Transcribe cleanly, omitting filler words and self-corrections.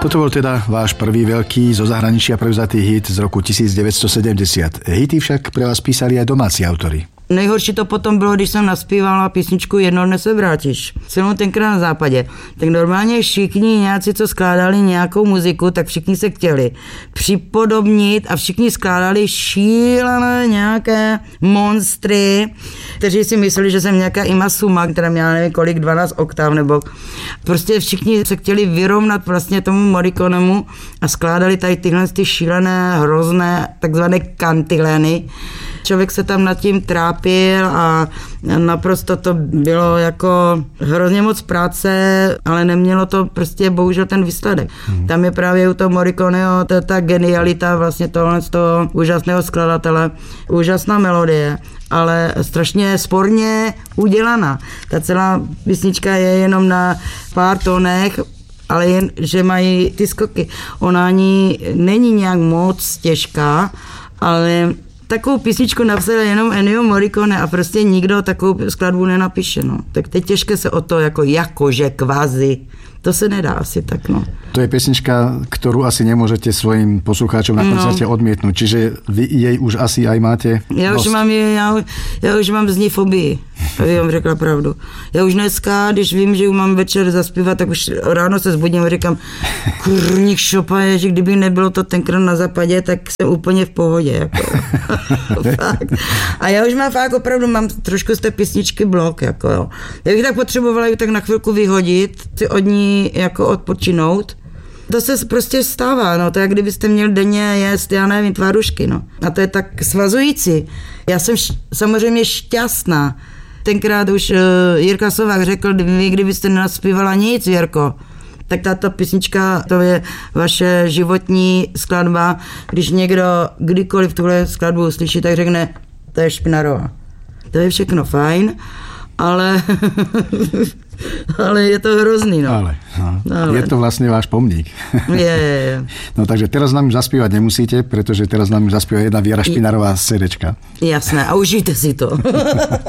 Toto bol teda váš prvý veľký zo zahraničia prevzatý hit z roku 1970. Hity však pre vás písali aj domáci autory. Nejhorší to potom bylo, když jsem naspívala písničku Jedno dne se vrátíš. Celou tenkrát na západě. Tak normálně všichni nějací, co skládali nějakou muziku, tak všichni se chtěli připodobnit a všichni skládali šílené nějaké monstry, kteří si mysleli, že jsem nějaká Ima Suma, která měla nevím kolik, 12 oktáv nebo prostě všichni se chtěli vyrovnat vlastně tomu Morriconemu a skládali tady tyhle ty šílené, hrozné, takzvané kantileny. Člověk se tam nad tím trápil a naprosto to bylo jako hrozně moc práce, ale nemělo to prostě bohužel ten výsledek. Tam je právě u toho Morriconeho ta genialita vlastně tohle z toho úžasného skladatele, úžasná melodie, ale strašně sporně udělaná. Ta celá písnička je jenom na pár tónech, ale jen, že mají ty skoky. Ona ani není nějak moc těžká, ale takovou písničku napsal jenom Ennio Morricone a prostě nikdo takovou skladbu nenapíše. No. Tak teď těžké se o to jakože kvazi. To se nedá asi tak, no. To je pesnička, ktorú asi nemôžete svojim poslucháčom na koncerte odmietnúť, čiže vy jej už asi aj máte já už mám z ní fobii, aby vám řekla pravdu. Já už dneska, když vím, že ju mám večer zaspívat, tak už ráno se zbudím a říkám, kurník šopaje, že kdyby nebylo to tenkrát na západě, tak jsem úplně v pohodě. Jako. Fakt. A já už mám fakt opravdu, mám trošku z té písničky blok. Jako, jo. Já bych tak potřebovala ju tak na chvilku vyhodit, si od ní jako odpočinout. To se prostě stává, no, to je jak kdybyste měl denně jíst, já nevím, tvárušky, no. A to je tak svazující. Já jsem samozřejmě šťastná. Tenkrát už Jirka Sovák řekl, vy kdybyste nenaspívala nic, Jirko, tak tato písnička, to je vaše životní skladba. Když někdo kdykoliv tuhle skladbu uslyší, tak řekne, to je Špinarová. To je všechno fajn, ale je to hrozný, no. Ale. Je to vlastne váš pomník. Je. No takže teraz nám zaspívať nemusíte, pretože teraz nám zaspíva jedna Viera Špinarová z CDčka. Jasné, a užijte si to.